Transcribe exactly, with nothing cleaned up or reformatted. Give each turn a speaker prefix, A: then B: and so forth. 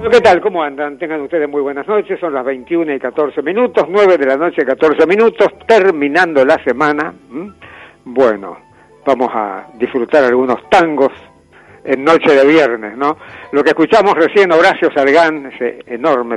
A: ¿Qué tal? ¿Cómo andan? Tengan ustedes muy buenas noches. Son las veintiuna y catorce minutos, nueve de la noche, catorce minutos, terminando la semana. ¿Mm? Bueno, vamos a disfrutar algunos tangos en noche de viernes, ¿no? Lo que escuchamos recién, Horacio Salgán, ese enorme